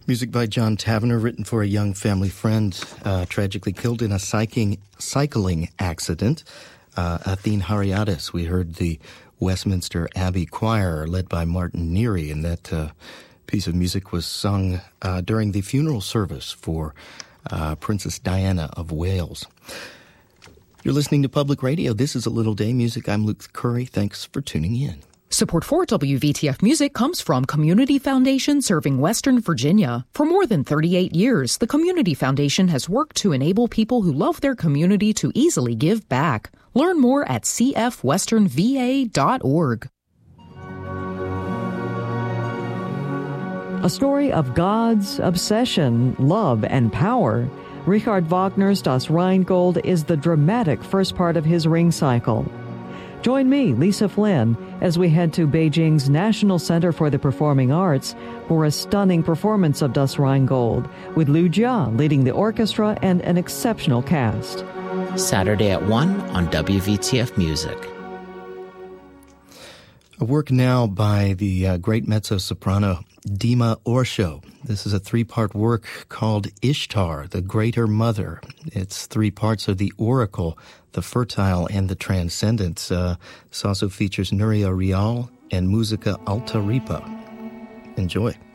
Music by John Tavener, written for a young family friend tragically killed in a cycling accident. Athene Hariadis. We heard the Westminster Abbey Choir, led by Martin Neary, and that piece of music was sung during the funeral service for Princess Diana of Wales. You're listening to Public Radio. This is A Little Day Music. I'm Luke Curry. Thanks for tuning in. Support for WVTF Music comes from Community Foundation serving Western Virginia. For more than 38 years, the Community Foundation has worked to enable people who love their community to easily give back. Learn more at cfwesternva.org. A story of God's obsession, love, and power. Richard Wagner's Das Rheingold is the dramatic first part of his Ring cycle. Join me, Lisa Flynn, as we head to Beijing's National Center for the Performing Arts for a stunning performance of Das Rheingold, with Liu Jia leading the orchestra and an exceptional cast. Saturday at 1 on WVTF Music. A work now by the great mezzo-soprano Dima Orsho. This is a three-part work called Ishtar, the Greater Mother. Its three parts are the oracle, the fertile, and the transcendent. This also features Nuria Rial and Musica Alta Ripa. Enjoy.